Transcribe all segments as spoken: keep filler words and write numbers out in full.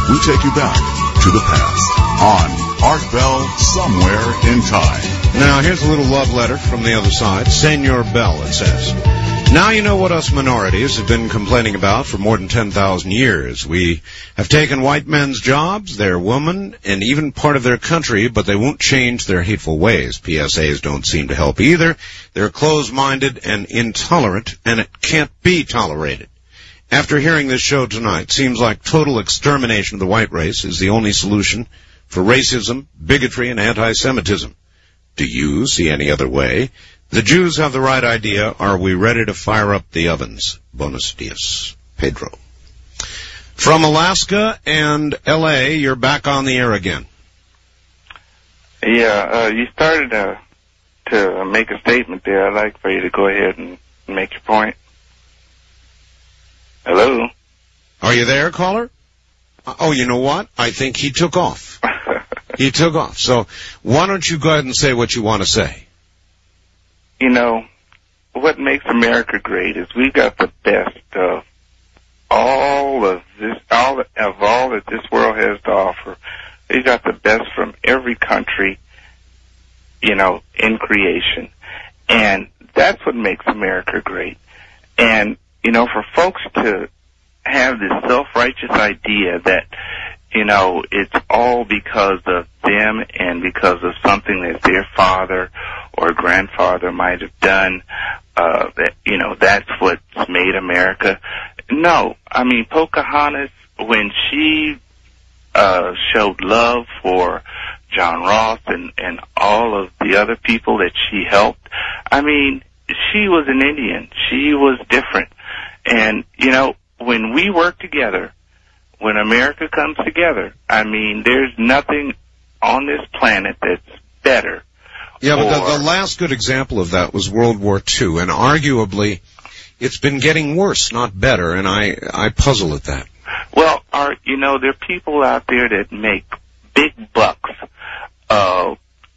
we take you back to the past on Art Bell Somewhere in Time. Now, here's a little love letter from the other side. Senor Bell, it says. Now you know what us minorities have been complaining about for more than ten thousand years. We have taken white men's jobs, their women, and even part of their country, but they won't change their hateful ways. P S As don't seem to help either. They're closed-minded and intolerant, and it can't be tolerated. After hearing this show tonight, seems like total extermination of the white race is the only solution for racism, bigotry, and anti-Semitism. Do you see any other way? The Jews have the right idea. Are we ready to fire up the ovens? Buenos dias, Pedro. From Alaska and L A, you're back on the air again. Yeah, uh, you started uh, to make a statement there. I'd like for you to go ahead and make your point. Hello? Are you there, caller? Oh, you know what? I think he took off. He took off. So why don't you go ahead and say what you want to say? You know, what makes America great is we've got the best of all of this, all of all that this world has to offer. We've got the best from every country, you know, in creation. And that's what makes America great. And, you know, for folks to have this self-righteous idea that, you know, it's all because of them and because of something that their father or grandfather might have done, uh, that, you know, that's what's made America. No, I mean, Pocahontas, when she, uh, showed love for John Ross and, and all of the other people that she helped, I mean, she was an Indian. She was different. And, you know, when we work together, when America comes together, I mean, there's nothing on this planet that's better. Yeah, but the, the last good example of that was World War Two, and arguably it's been getting worse, not better, and I, I puzzle at that. Well, are, you know, there are people out there that make big bucks uh,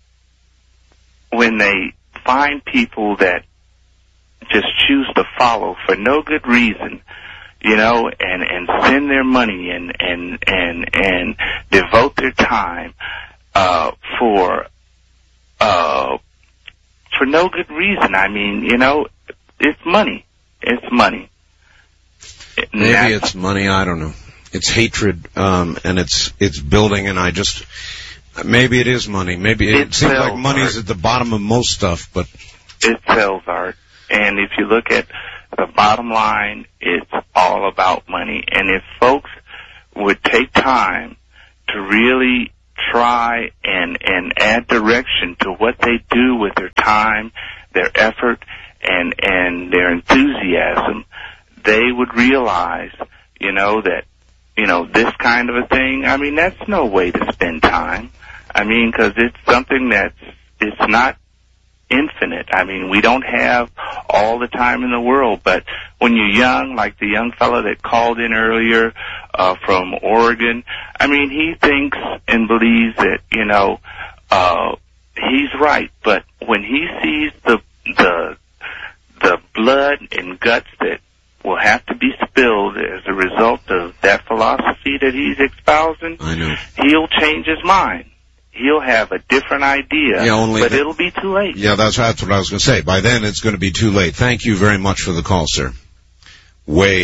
when they find people that just choose to follow for no good reason, you know, and, and send their money and, and, and, and devote their time, uh, for, uh, for no good reason. I mean, you know, it's money. It's money. Maybe That's, it's money. I don't know. It's hatred, um, and it's, it's building, and I just, maybe it is money. Maybe it, it seems like money's at the bottom of most stuff, but. It sells art. And if you look at the bottom line, it's all about money. And if folks would take time to really try and, and add direction to what they do with their time, their effort, and, and their enthusiasm, they would realize, you know, that, you know, this kind of a thing, I mean, that's no way to spend time. I mean, because it's something that's, it's not infinite. I mean, we don't have all the time in the world, but when you're young, like the young fellow that called in earlier uh, from Oregon, I mean, he thinks and believes that, you know, uh, he's right, but when he sees the the the blood and guts that will have to be spilled as a result of that philosophy that he's espousing, I know. He'll change his mind. He'll have a different idea, yeah, only but the, it'll be too late. Yeah, that's, that's what I was going to say. By then, it's going to be too late. Thank you very much for the call, sir. Way